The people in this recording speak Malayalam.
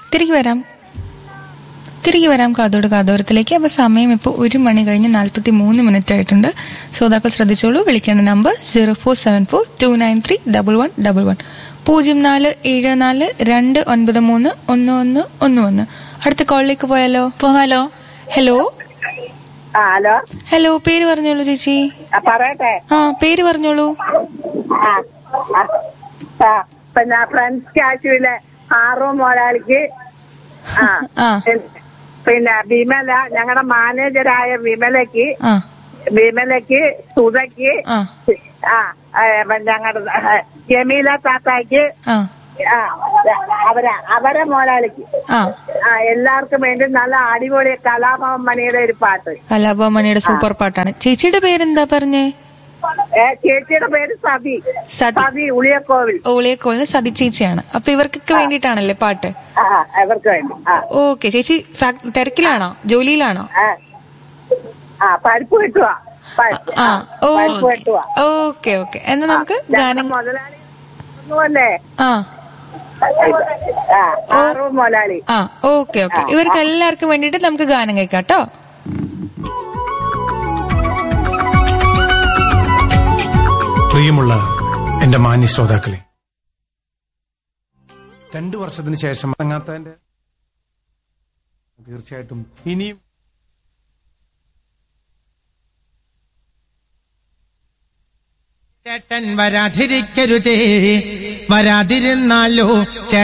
തിരികെ വരാം കാതോട് കാതോരത്തിലേക്ക്. അപ്പോൾ സമയം ഇപ്പോൾ 1:43 ആയിട്ടുണ്ട്. ശ്രോതാക്കൾ ശ്രദ്ധിച്ചോളൂ. വിളിക്കേണ്ട നമ്പർ 0474293111 0474293111. അടുത്ത കോളിലേക്ക് പോയാലോ? ഹലോ. Hello hello. ഹലോ, പേര് പറഞ്ഞോളൂ ചേച്ചി. പറയട്ടെ. പേര് പറഞ്ഞോളൂ. പിന്നെ ഫ്രണ്ട്സ് കാശുവിലെ ആറു മുതലാളിക്ക്, പിന്നെ വിമല, ഞങ്ങളുടെ മാനേജരായ വിമലക്ക്, സുധയ്ക്ക്, ഞങ്ങളുടെ ജമീല താത്താക്ക്, അവരെ മുതലാളിക്ക്, എല്ലാവർക്കും വേണ്ടി നല്ല അടിപൊളി കലാഭവൻ മണിയുടെ ഒരു പാട്ട്. കലാഭവൻ മണിയുടെ സൂപ്പർ പാട്ടാണ്. ചേച്ചിയുടെ പേരെന്താ പറഞ്ഞേ? ചേച്ചിയുടെ പേര് സതി ഉളിയക്കോവിൽ സതി ചേച്ചിയാണ്. അപ്പൊ ഇവർക്കൊക്കെ വേണ്ടിട്ടാണല്ലേ പാട്ട്? ഇവർക്ക് വേണ്ടി. ഓക്കെ ചേച്ചി, തിരക്കിലാണോ? ജോലിയിലാണോ? പരിപ്പ് കിട്ടുവാ. ഓക്കെ ഓക്കെ, എന്നാ നമുക്ക് ഗാനം. മുതലാളി ഒന്നുമല്ലേ? ഓക്കെ ഓക്കെ, ഇവർക്ക് എല്ലാവർക്കും വേണ്ടിട്ട് നമുക്ക് ഗാനം കേൾക്കാം കേട്ടോ. പ്രിയമുള്ള എന്റെ മാന്യ ശ്രോതാക്കളെ, 2 വർഷത്തിന് ശേഷം ഇറങ്ങാത്തതിന്റെ തീർച്ചയായിട്ടും ഇനിയും ചേട്ടൻ വരാതിരിക്കരുതേ, വരാതിരുന്നാലോ